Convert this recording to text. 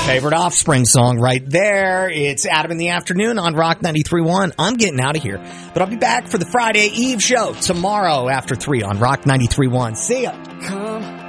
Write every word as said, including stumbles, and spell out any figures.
Favorite Offspring song right there. It's Adam in the Afternoon on Rock ninety-three point one. I'm getting out of here, but I'll be back for the Friday Eve show tomorrow after three on Rock ninety-three point one. See ya. Come